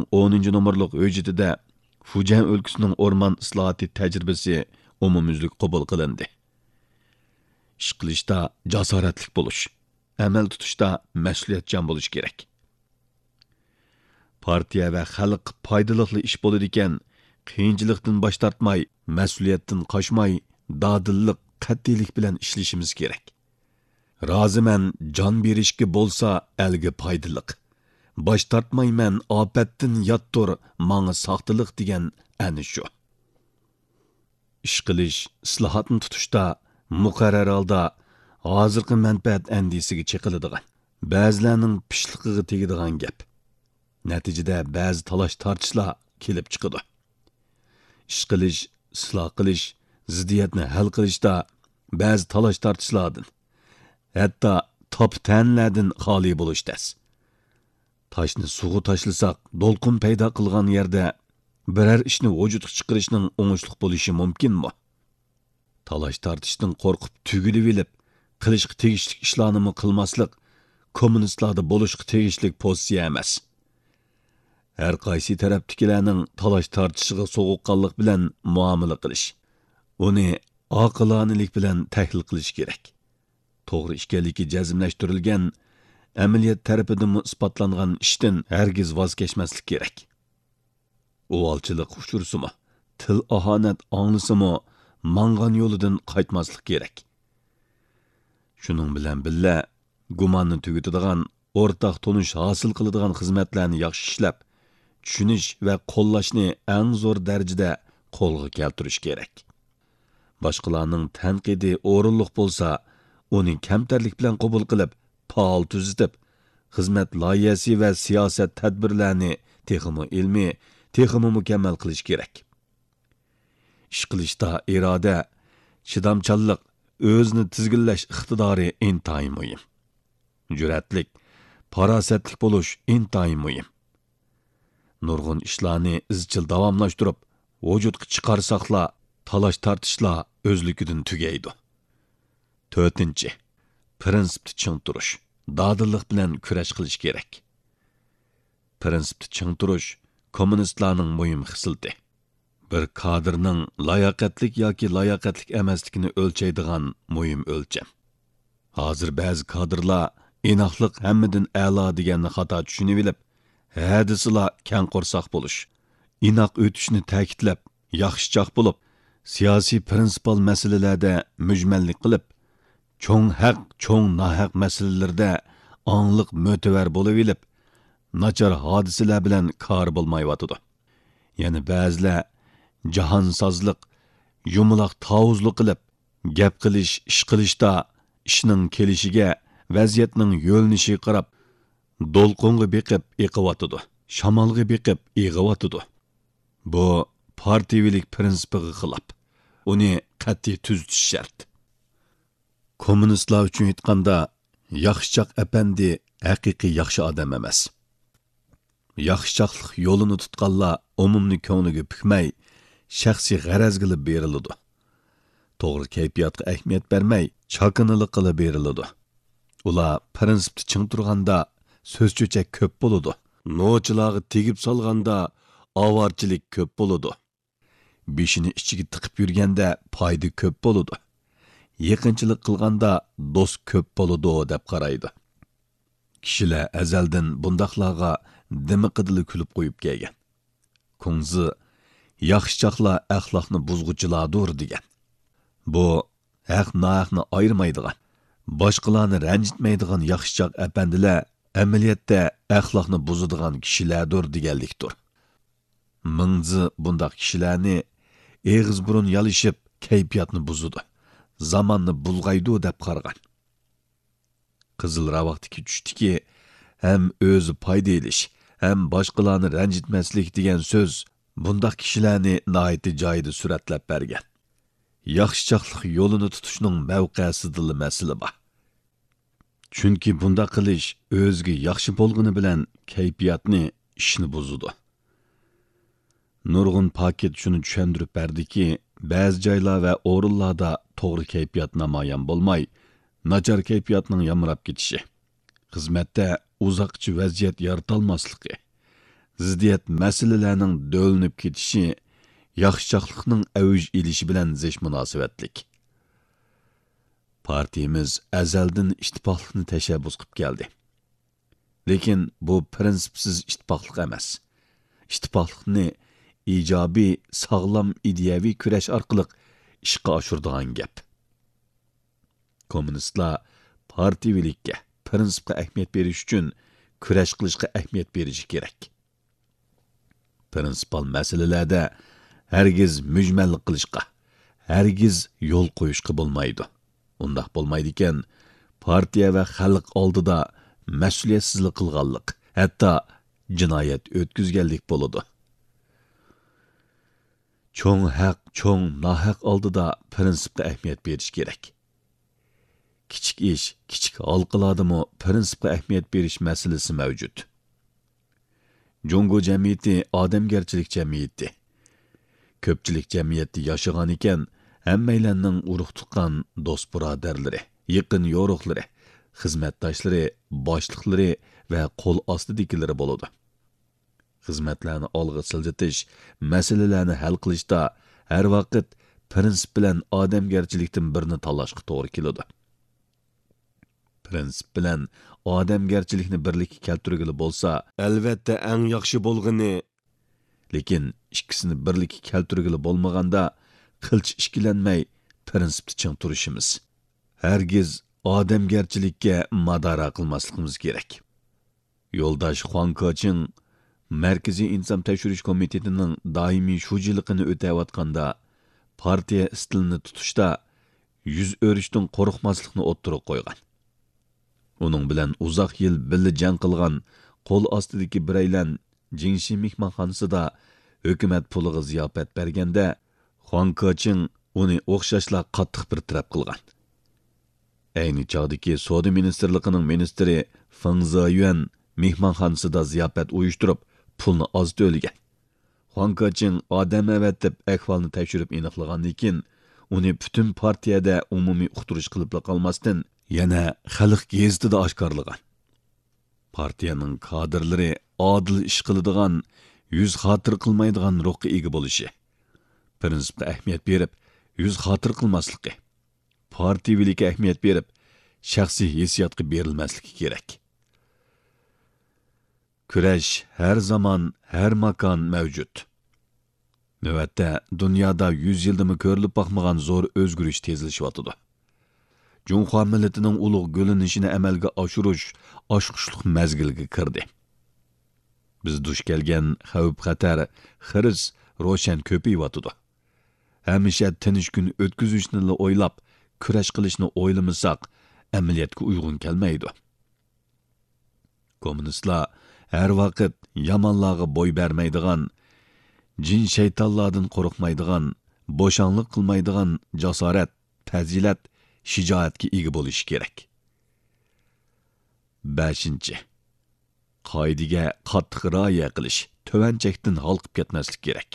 10 nomerlik hücretide Fujian ülkəsinin orman islohoti təcrübəsi umumyüzlük qabul qılındı. İş qilishda jasoratlik bo'lish, amal tutishda mas'uliyatchan bo'lish kerak. Partiya va xalq foydali ish bo'ladi ekan, qiyinchilikdan bosh tortmay, mas'uliyatdan qochmay, dadillik, qat'iylik bilan ishlashimiz kerak. Roziman jon berishga bo'lsa, elga foydaliq. Bosh tortmayman, ofatdan yottur, menga soxtalik degan ana shu. Ish qilish, islohotni tutishda muqarrar holda hozirgi manfaat andisiga chiqiladigan, ba'zilarning pishliqiga tegadigan gap. Natijada ba'zi talash tortishlar kelib chiqadi. Ish qilish, isloh qilish, ziddiyatni hal qilishda ba'zi talash tortishlardan, hatto top-tanlardan xoli bo'lish tas. Taşni suvga tashlasak, do'lqin paydo qilgan yerda biror ishni vujudga chiqarishning o'ngishli bo'lishi mumkinmi? Talash tortishdan qo'rqib tugilib olib, qilishga tegishli ishlarni qilmaslik kommunistlarda bo'lishga tegishli pozitsiya emas. Har qaysi tarafdagilarning talash tortishiga so'g'uqqanlik bilan muomala qilish, uni oqilonalik bilan tahlil qilish kerak. To'g'ri ekanligi jazmlashtirilgan amaliyat tarafidan isbotlangan ishdan hargiz voz kechmaslik kerak. Uvalchilik uchursimi, til ahonat anglisimi, mangan yo'lidan qaytmaslik kerak. Shuning bilan billa gumonni tugatadigan, o'rtaq tonish hosil qiladigan xizmatlarni yaxshi ishlab, tushunish va qo'llashni eng zo'r darajada qo'lga keltirish kerak. Boshqalarning tanqidi o'rinliq bo'lsa, uni kamtarlik bilan qabul qilib, faol tuzitib, xizmat loyihasi va siyosat tadbirlarini texmi ilmiy, texmi mukammal qilish kerak. Ish qilishda iroda, chidamchanlik, o'zni tizginlash iqtidori intayin muhim. Jur'atlik, farosatlik bo'lish intayin muhim. Nurg'un ishlarni izchil davomlashtirib, vujudga chiqarsaqla, talash tortishlar o'zligidan tugaydi. 4. Prinsipni ching turish, dadillik bilan kurash qilish kerak. Prinsipni ching turish kommunistlarning muhim xislati. Bir kadrning layoqatlik yoki layoqatlik emasligini o'lchaydigan muhim o'lcham. Hozir ba'zi kadrlar inoqlik hammadan a'lo deganni xato tushunib olib, hadislar kang qo'rsoq bo'lish, inoq o'tishni ta'kidlab, yaxshichoq bo'lib, siyosiy prinsipal masalalarda mujmallik qilib, cho'ng haq, cho'ng nohaq masalalarda angliq mo'tavar bo'lib olib, nachar hodisalar bilan kor bo'lmayotidi. Ya'ni ba'zilar jahonsozlik, yumaloq tavuzlik qilib, gap qilish, ish qilishda ishning kelishiga, vaziyatning yo'linishi qarab, do'lqinga beqib eqiyotidi, shamolga beqib eg'iyotidi. Bu partiyavilik prinsipiga xilof. Uni qat'iy tuzitish shart. Kommunistlar uchun aytganda, yaxshichoq apandi haqiqiy yaxshi odam emas. Yaxshichoqlik yo'lini tutganlar umumni ko'ngliga pukmay, shaxsiy g'araz qilib beriladi. To'g'ri kayfiyatga ahamiyat bermay, chakinilik qilib beriladi. Ular prinsipni ching turganda so'zcho'chak ko'p bo'ladi. Nochilarga tegib solganda avorchilik ko'p bo'ladi. Beshini ichiga tiqib yurganda foyda ko'p bo'ladi. Yaqinchilik qilganda do'st ko'p bo'ladi deb qaraydi. Kishilar azaldan bundaqlarga dimiqidili kulib qo'yib kelgan. Kunzi yaxshichoqlar axloqni buzg'uchilardir degan. Bu haq-nohaqni ayirmaydigan, boshqalarni ranjitmaydigan yaxshichoq apandilar amaliyotda axloqni buzadigan kishilardir deganlikdir. Mingzi bundaq kishilarni eg'iz burun yalishib kayfiyatni buzadi, zamonni bulg'aydi deb qaragan. Qizil ravaqdagi tushdiki, ham o'zi foyda elish, ham boshqalarni ranjitmaslik degan so'z bundaq kishilarni nihoyatda joyida suratlab bergan. Yaxshichoqlik yo'lini tutishning mavqesidagi masala bor. Chunki bunda qilish o'ziga yaxshi bo'lgani bilan kayfiyatni, ishni buzadi. Nurg'un paket shuni tushuntirib berdiki, ba'zi joylar va o'rinlarda to'g'ri kayfiyat namoyon bo'lmay, nachar kayfiyatning yamrab ketishi, xizmatda uzoqcha vaziyat yaratolmasligi, ziddiyat masalalarning dölinib ketishi yaxshichoqlikning avj elishi bilan zish munosabatlik. Partiyamiz azaldan ittifoqlikni tashabbus qilib keldi. Lekin bu prinsipsiz ittifoqlik emas. Ittifoqlikni ijobiy, sog'lom ideyaviy kurash orqali ishga oshiradigan gap. Kommunistlar partiyavilikka, prinsipga ahamiyat berish uchun kurash qilishga ahamiyat berishi kerak. Prinsipal masalalarda hargiz mujmallik qilishga, hargiz yo'l qo'yishga bo'lmaydi. Undaq bo'lmaydi ekan, partiya va xalq oldida mas'uliyatsizlik qilganlik, hatto jinoyat o'tkazganlik bo'ladi. Cho'ng haq, cho'ng nohaq oldida prinsipga ahamiyat berish kerak. Kichik ish, kichik halqalardami prinsipga ahamiyat berish masalasi mavjud. Jungo jamiyati odamgarchilik jamiyati. Ko'pchilik jamiyatda yashagan ekan, hammaylarning urug' tuqqan do'st birodarlari, yaqin yo'riqlari, xizmatdoshlari, boshliqlari va qo'l ostidagilari bo'ladi. Xizmatlarni olg'a siljitish, masalalarni hal qilishda har vaqt prinsip bilan odamgarchilikdan birini tanlashga to'g'ri keladi. Prinsip bilan odamgarchilikni birlikka keltirgili bo'lsa, albatta eng yaxshi bo'lg'ini. Lekin ikkisini birlikka keltirgili bo'lmaganda, qilch ishkilanmay prinsipni ching turishimiz. Hargiz odamgarchilikka madora qilmasligimiz kerak. Yo'ldosh Xuan Koching Markaziy inson tekshirish komitetining doimiy shujiligini o'tayotganda partiya istilini tutishda yuz o'rishdan qo'rqmaslikni o'ttirib qo'ygan. Uning bilan uzoq yil birga jang qilgan qo'l ostidagi biraylan Jingshi mehmonxonasida hukumat puliga ziyofat berganda Xuan Koching uni o'xshashla qattiq bir taraf qilgan. Ayni chog'dagi Savdo ministrligining ministri Feng Ziyuan mehmonxonasida ziyofat uyushtirib pulni oz to'lagan. Xuan Koching odam avatib ahvolni tekshirib aniqlagandan keyin uni butun partiyada umumiy uqtirish qilib qolmasdan yana xalq gazetida oshkorlagan. Partiyaning kadrlari adil ish qiladigan, yuz xotir qilmaydigan ruhga ega bo'lishi, prinsipga ahamiyat berib, yuz xotir qilmasligi, partiyavilikka ahamiyat berib, shaxsiy hissiyotga berilmasligi kerak. Kurash har zamon, har makon mavjud. Navbatda dunyoda 100 yildimi ko'rilib boqmagan zo'r o'zgarish tezlashyotidi. Junxo millatining ulug' gulinishini amalga oshirish oshqushliq mazgilga kirdi. Biz duch kelgan xavf-xatar, xiris ro'shan ko'payyotidi. Hamisha tinch kun o'tkazishni o'ylab, kurash qilishni o'ylamasak, amaliyotga uyg'un kelmaydi. Kommunistlar har vaqt yomonlarga bo'y bermaydigan, jin shaytonlardan qo'rqmaydigan, bo'shanlik qilmaydigan jasorat, fazilat, shijoatga ega bo'lishi kerak. 5. Qoidaga qattiq rioya qilish, tuvanchakdan halqib ketmaslik kerak.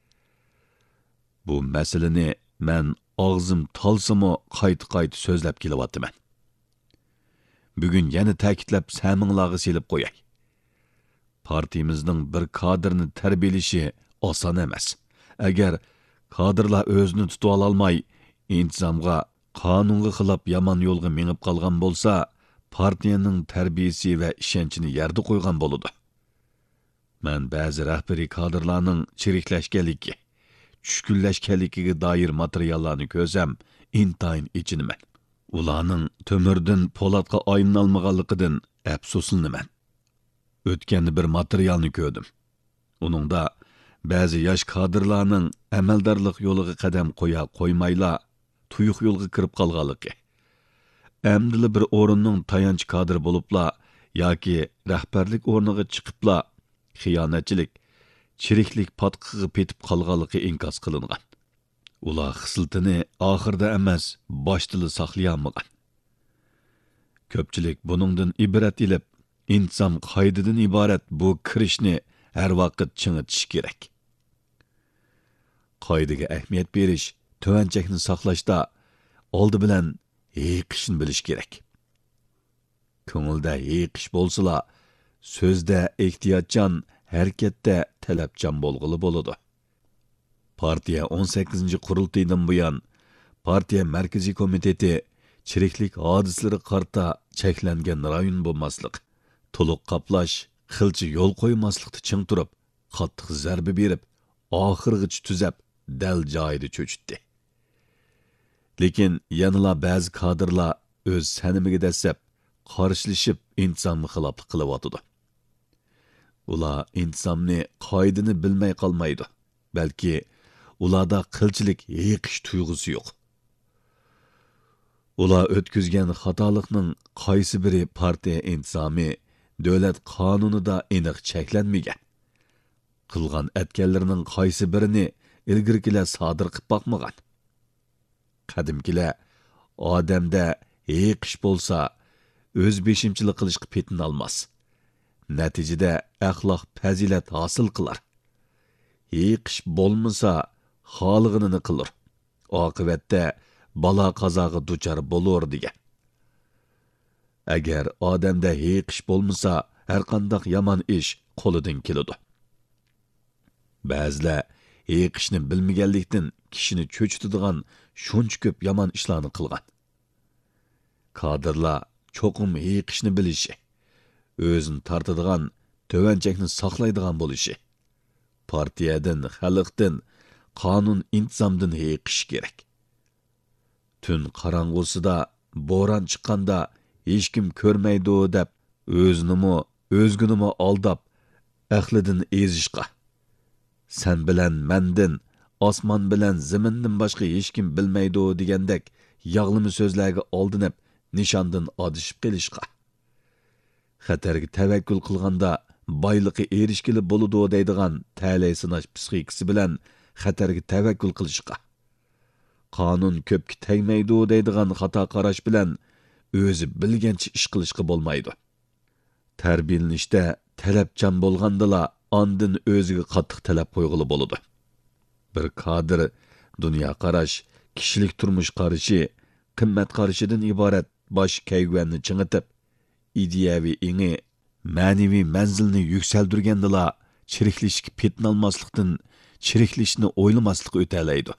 Bu masalani men og'zim talsimi qayta-qayta so'zlab kelyapman. Bugun yana ta'kidlab saminglarga selib qo'yay. Partiyamizning bir kadrni tarbiyalashi oson emas. Agar kadrlar o'zini tutib ololmay, intizomga, qonunga xilof yomon yo'lga mengib qolgan bo'lsa, partiyaning tarbiyasi va ishonchini yerda qo'ygan bo'ladi. Men ba'zi rahbariy kadrlarning chiriklashganligi, tushkunlashganligiga doir materiallarni ko'rsam, intayin ichinaman. Ularning to'mirdan po'latga aylanolmaganligidan afsuslanaman. O'tganda bir materialni ko'rdim. Uningda ba'zi yosh kadrlarning amaldorlik yo'liga qadam qo'ya qo'ymayla tuyuq yo'lga kirib qolganligi. Amdili bir o'rinning tayanch kadri bo'libla yoki rahbarlik o'rniga chiqibla xiyonatchilik, chiriklik patqiga petib qolganligi inkos qilingan. Ular xislitini oxirda emas, boshda saqlayolmagan. Ko'pchilik buningdan ibrat ilib, inson qoidadan iborat bu kirishni har vaqt chingitish kerak. Qoidaga ahamiyat berish, tuvanchakni saqlashda oldi bilan yiqishni bilish kerak. Ko'ngilda yiqish bo'lsa, so'zda ehtiyotchan, harakatda talabchan bo'lg'ili bo'ladi. Partiya 18 qurultaydan buyon partiya markaziy komiteti chiriklik hodislari qarta cheklangan rayon bo'lmaslik, to'liq qaplash, xilchi yo'l qo'ymaslikda ching turib, qattiq zarba berib, oxirgacha tuzab, dal joyida cho'chitdi. Lekin yanıla ba'zi kadrlar o'z sanimiga dasab, qarshilashib, intizomga xiloflik qilyotdi. Ular intizomni qoidani bilmay qolmaydi, balki ularda qilchilik yiqish tuyg'usi yo'q. Ular o'tkazgan xatolikning qaysi biri partiya intizomi, davlat qonunida aniq cheklanmagan. Qilgan atganlarining qaysi birini ilgirkilar sodir qilib boqmagan. Qadimkilar odamda yiqish bo'lsa, o'z beshimchilik qilishga petin olmas. Natijada axloq fazilat hosil qilar. Yiqish bo'lmasa, xolig'ini qilur. Oqibatda balo qazoga duchor bo'lur degan. Agar odamda yiqish bo'lmasa, har qanday yomon ish qo'lidan keladi. Ba'zilar yiqishni bilmaganlikdan kishini cho'chitadigan shuncha ko'p yomon ishlarni qilgan. Kadrlar cho'qim yiqishni bilishi, o'zini tortadigan, tovanchakni saqlaydigan bo'lishi, partiyadan, xalqdan, qonun intizomdan yiqish kerak. Tun qorong'usida bo'ron chiqqanda hech kim ko'rmaydi deb o'zginimi aldab, aqlidan ezishqa. Sen bilan mendin, osmon bilan zamindan boshqa hech kim bilmaydi degandek yog'limi so'zlarga oldinib, nishondan odishib qilishqa. Xatarga tavakkul qilganda boyliqi erishkili bo'ladi deydigan ta'lay sinash psixikasi bilan xatarga tavakkul qilishqa. Qonun ko'pga tegmaydi deydigan xato qarash bilan o'zi bilgancha ish qilishga bo'lmaydi. Tarbiyalanishda talabchan bo'lgandala andin o'ziga qattiq talab qo'yg'ili bo'ladi. Bir kadr dunyo qarash, kishilik turmush qarashi, qimmat qarashidan iborat bosh kayvanni chingitib, ideyaviy ingi, ma'naviy manzilni yuksaldirgandala chiriklishga petnolmaslikdan chiriklishni o'ylamaslik o'talaydi.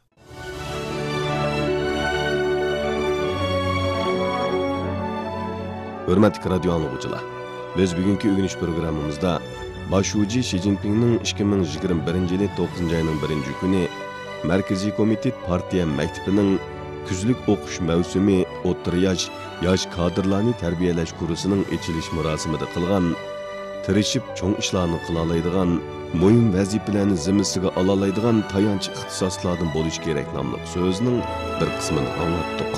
Hürmetli radyo anlıqçılar, biz bugünkü ögünüş programımızda Başuci Xi Jinping'nin 2021 yılı 9. ayının 1. günü Merkezi Komitet Partiya Mektebi'nin küzlük okuş mevsimi o'ttir yaş kadrlarni tarbiyalash kursuning ochilish murosimida qilgan, tirishib cho'ng ishlarni qilalaydigan, muhim vazifalarni zimmasiga olalaydigan tayanch ixtisoslardan bo'lish kerak nomli so'zning bir qismini anglatdik.